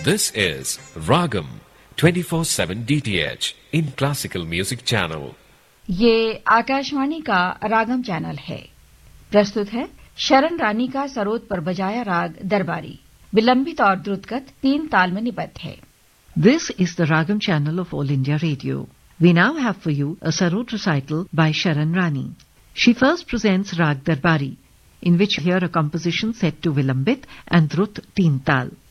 This is Ragam 24/7 DTH in Classical Music Channel. ये आकाशवाणी का रागम channel है। प्रस्तुत है शरण रानी का सरोद पर बजाया राग दरबारी, विलंबित और द्रुतगत 3 ताल में निबद्ध है। This is the Ragam channel of All India Radio. We now have for you a sarod recital by Sharan Rani. She first presents Rag Darbari, in which you hear a composition set to Vilambit and Drut Teen Tal.